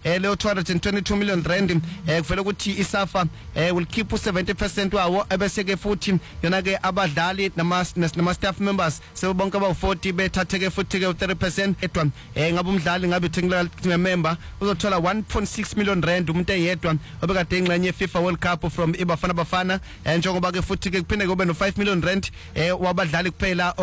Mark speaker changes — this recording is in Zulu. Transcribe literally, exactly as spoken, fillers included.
Speaker 1: eh le two hundred twenty-two million rand eh kuvela ukuthi iSAFA eh will keep seventy percent wawo ebese ke futhi yona ke abadlali nama nama staff members sebonke aba forty bethatheke futhi ke thirty percent edwa eh ngabe umdlali ngabe technical member uzothola one point six million rand umuntu eyedwa obekade ingxenye FIFA World Cup from iBafana Bafana njengoba ke futhi ke kuphinde kube no five million rand eh wabadlali kuphela